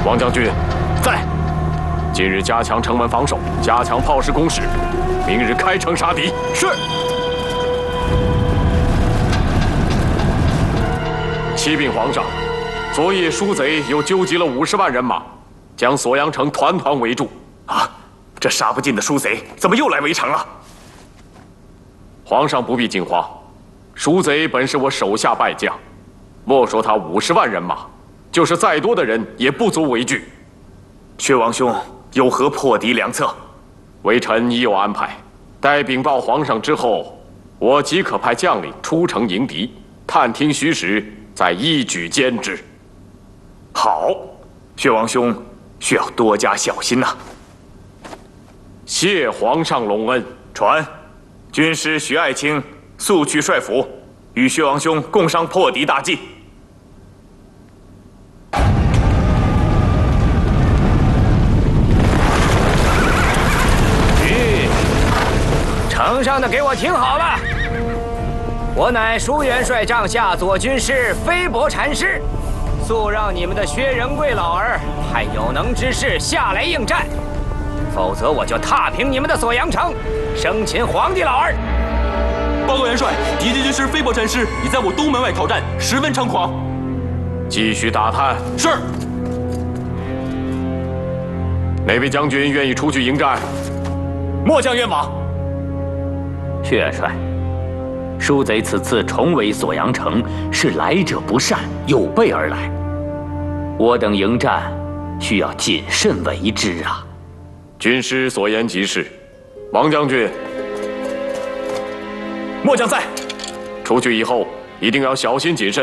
王将军， 在。 今日加强城门防守，加强炮石攻势，明日开城杀敌。 是。 启禀皇上，昨夜舒贼又纠集了50万人马，将锁阳城团团围住。 啊，这杀不尽的舒贼怎么又来围城了？ 皇上不必惊慌，舒贼本是我手下败将，莫说他50万人马，就是再多的人也不足为惧。 薛王兄有何破敌良策？ 微臣已有安排，待禀报皇上之后，我即可派将领出城迎敌，探听虚实，再一举歼之。 好，薛王兄需要多加小心呐。 谢皇上隆恩。 传，军师徐爱卿速去帅府，与薛王兄共商破敌大计。 城上的给我听好了，我乃舒元帅帐下左军师飞伯禅师，速让你们的薛仁贵老儿派有能之士下来应战，否则我就踏平你们的锁阳城，生擒皇帝老儿。 报告元帅，敌军军师飞伯禅师已在我东门外讨战，十分猖狂。 继续打探。 是。 哪位将军愿意出去迎战？ 末将愿往。 薛元帅，舒贼此次重围锁阳城，是来者不善，有备而来。我等迎战，需要谨慎为之啊。 军师所言极是，王将军。 末将在。 出去以后一定要小心谨慎。